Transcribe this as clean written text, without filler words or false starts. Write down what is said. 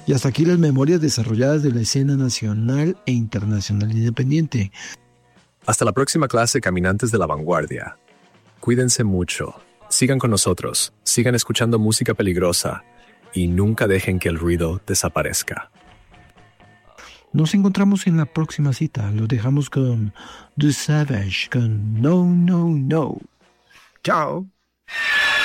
Y hasta aquí las memorias desarrolladas de la escena nacional e internacional independiente. Hasta la próxima clase, caminantes de la vanguardia. Cuídense mucho. Sigan con nosotros. Sigan escuchando música peligrosa. Y nunca dejen que el ruido desaparezca. Nos encontramos en la próxima cita. Los dejamos con The Savage, con No, No, No. Chao.